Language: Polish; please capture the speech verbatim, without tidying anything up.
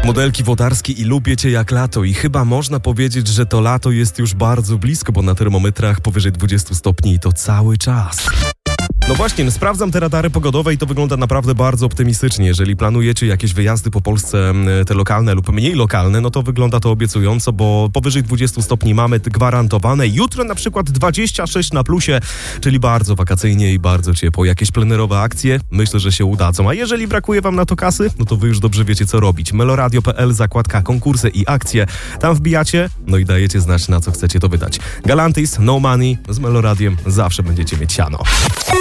Modelki Włodarski i Lubię Cię jak lato i chyba można powiedzieć, że to lato jest już bardzo blisko, bo na termometrach powyżej dwudziestu stopni i to cały czas. No właśnie, no sprawdzam te radary pogodowe i to wygląda naprawdę bardzo optymistycznie. Jeżeli planujecie jakieś wyjazdy po Polsce, te lokalne lub mniej lokalne, no to wygląda to obiecująco, bo powyżej dwudziestu stopni mamy gwarantowane. Jutro na przykład dwadzieścia sześć na plusie, czyli bardzo wakacyjnie i bardzo ciepło. Jakieś plenerowe akcje myślę, że się udadzą. A jeżeli brakuje wam na to kasy, no to wy już dobrze wiecie, co robić. meloradio kropka p l, zakładka konkursy i akcje. Tam wbijacie, no i dajecie znać, na co chcecie to wydać. Galantis, No Money z Meloradiem zawsze będziecie mieć siano.